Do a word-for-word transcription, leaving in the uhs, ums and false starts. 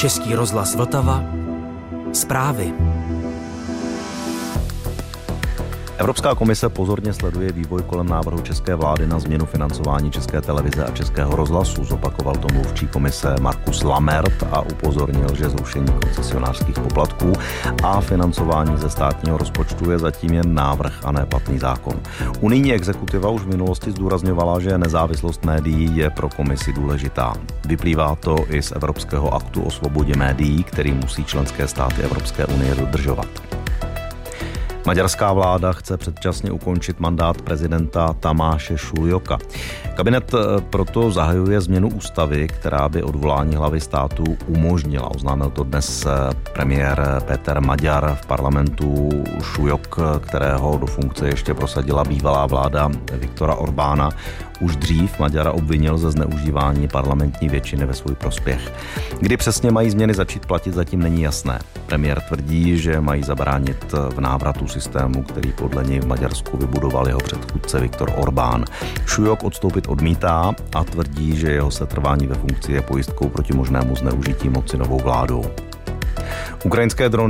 Český rozhlas Vltava. Zprávy. Evropská komise pozorně sleduje vývoj kolem návrhu české vlády na změnu financování České televize a Českého rozhlasu. Zopakoval to mluvčí komise Markus Lammert a upozornil, že zrušení koncesionářských poplatků a financování ze státního rozpočtu je zatím jen návrh a ne platný zákon. Unijní exekutiva už v minulosti zdůrazňovala, že nezávislost médií je pro komisi důležitá. Vyplývá to i z Evropského aktu o svobodě médií, který musí členské státy Evropské unie dodržovat. Maďarská vláda chce předčasně ukončit mandát prezidenta Tamáše Šuljoka. Kabinet proto zahajuje změnu ústavy, která by odvolání hlavy státu umožnila. Oznámil to dnes premiér Péter Maďar v parlamentu. Šuljok, kterého do funkce ještě prosadila bývalá vláda Viktora Orbána, už dřív Maďara obvinil ze zneužívání parlamentní většiny ve svůj prospěch. Kdy přesně mají změny začít platit, zatím není jasné. Premiér tvrdí, že mají zabránit v návratu systému, který podle něj v Maďarsku vybudoval jeho předchůdce Viktor Orbán. Šuljok odstoupit odmítá a tvrdí, že jeho setrvání ve funkci je pojistkou proti možnému zneužití moci novou vládou. Ukrajinské drony